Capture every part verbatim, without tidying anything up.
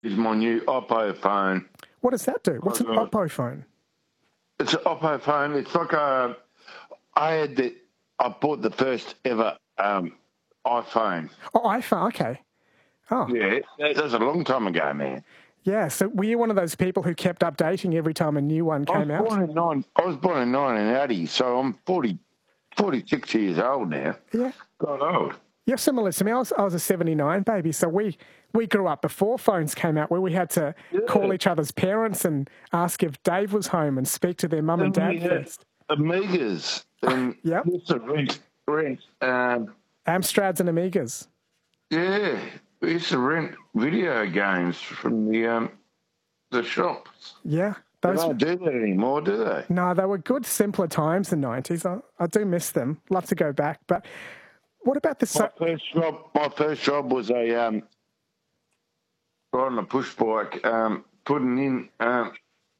is my new Oppo phone. What does that do? What's an Uh, Oppo phone? It's an Oppo phone. It's like a. I had the. I bought the first ever um, iPhone. Oh, iPhone. Okay. Oh. Yeah, that was a long time ago, man. Yeah. So were you one of those people who kept updating every time a new one came I was out? born in nine. I was born in nineteen eighty, so I'm forty, forty-six years old now. Yeah. God old. You're similar to me. I was, I was a seventy-nine baby, so we, we grew up before phones came out, where we had to Yeah. call each other's parents and ask if Dave was home and speak to their mum and Then we dad had first. Amigas and Yep. used to rent, rent. Um, Amstrads and Amigas. yeah, we used to rent video games from the um, the shops. Yeah. They Those, don't do that anymore, do they? no, they were good, simpler times in the nineties. I, I do miss them. Love to go back. But what about the... My So- first job, my first job was a um, riding a push bike, um, putting in. Um,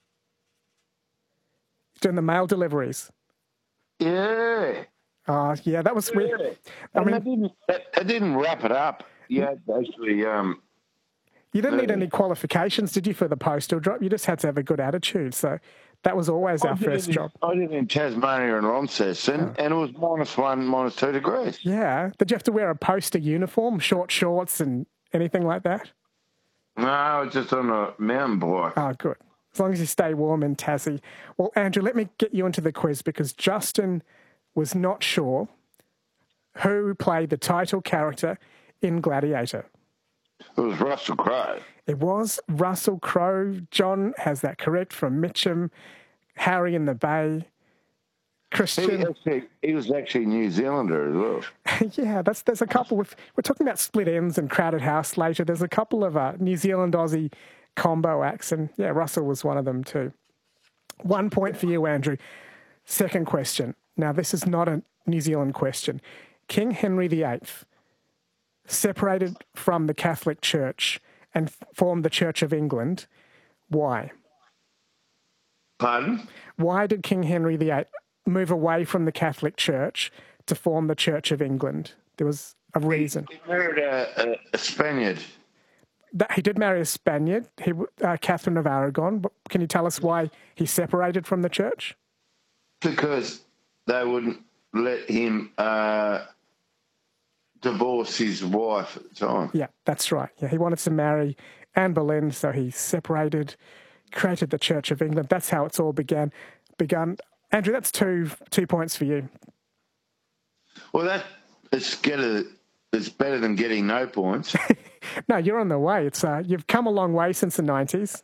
doing the mail deliveries? yeah. Oh, yeah, that was Yeah. weird. I And mean, they didn't, they, they didn't wrap it up. You had to actually, um, you didn't need Yeah. any qualifications, did you, for the postal job? You just had to have a good attitude. So that was always our I did first it in- job. I did it in Tasmania and Launceston, and it was minus one, minus two degrees. Yeah. Did you have to wear a poster uniform, short shorts and anything like that? No, I was just on a mountain bike. Oh, good. As long as you stay warm in Tassie. Well, Andrew, let me get you into the quiz because Justin was not sure who played the title character in Gladiator. It was Russell Crowe. It was Russell Crowe. John has that correct from Mitcham. Harry in the Bay. He, Christian. actually, he was actually a New Zealander as well. Yeah, that's there's a couple of... We're talking about Split Ends and Crowded House later. There's a couple of uh, New Zealand-Aussie combo acts, and yeah, Russell was one of them too. One point for you, Andrew. Second question. Now, this is not a New Zealand question. King Henry the Eighth separated from the Catholic Church and formed the Church of England. Why? Pardon? Why did King Henry the Eighth move away from the Catholic Church to form the Church of England? There was a reason. He married a, a, a Spaniard. That he did marry a Spaniard, he, uh, Catherine of Aragon. But can you tell us why he separated from the church? Because they wouldn't let him uh, divorce his wife at the time. Yeah, that's right. Yeah, he wanted to marry Anne Boleyn, so he separated, created the Church of England. That's how it's all began. Begun. Andrew, that's two two points for you. Well, that it's, get a, it's better than getting no points. No, you're on the way. It's uh, you've come a long way since the nineties.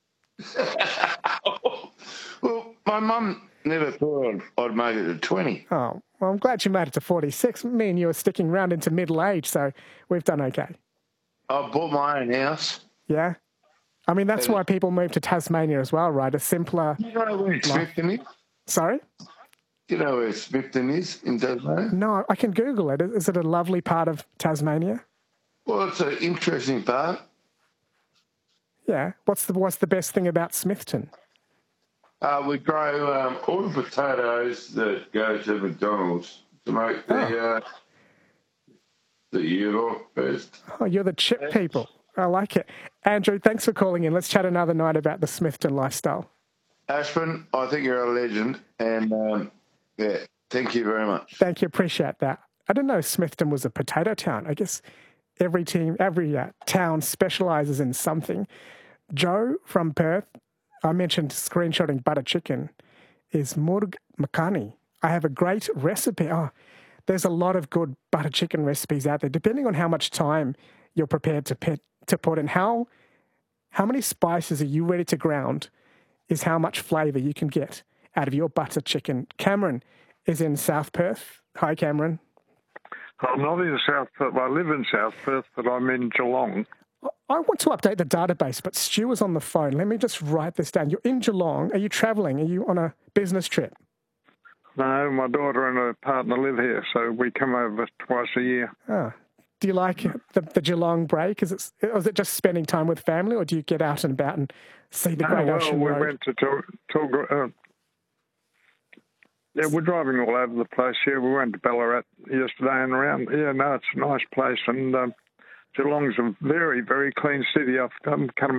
Well, my mum never thought I'd, I'd make it to twenty. Oh, well, I'm glad you made it to forty-six. Me and you are sticking around into middle age, so we've done okay. I bought my own house. Yeah? I mean, that's Yeah. why people move to Tasmania as well, right? A simpler... You know where Smithton is? Sorry? You know where Smithton is in Tasmania? No, I can Google it. Is it a lovely part of Tasmania? Well, it's an interesting part. Yeah. What's the What's the best thing about Smithton? Uh, we grow um, all the potatoes that go to McDonald's to make the uh, the year first. Oh, you're the chip people. I like it. Andrew, thanks for calling in. Let's chat another night about the Smithton lifestyle. Ashwin, I think you're a legend, and um, yeah, thank you very much. Thank you. Appreciate that. I didn't know Smithton was a potato town. I guess every team, every uh, town specialises in something. Joe from Perth, I mentioned screenshotting butter chicken, is Murg Makani. I have a great recipe. Oh, there's a lot of good butter chicken recipes out there, depending on how much time you're prepared to put, to put in. How, how many spices are you ready to ground is how much flavour you can get out of your butter chicken. Cameron is in South Perth. Hi, Cameron. I'm not in South Perth. Well, I live in South Perth, but I'm in Geelong. I want to update the database, but Stu is on the phone. Let me just write this down. You're in Geelong. Are you travelling? Are you on a business trip? No, my daughter and her partner live here, so we come over twice a year. Ah. Do you like the, the Geelong break? Is it, or is it just spending time with family, or do you get out and about and see the No, Great well, Ocean we Road? went to Tul- Tul- uh, yeah, we're driving all over the place here. We went to Ballarat yesterday and around. Yeah, no, it's a nice place, and um, Geelong's a very, very clean city. I've come, come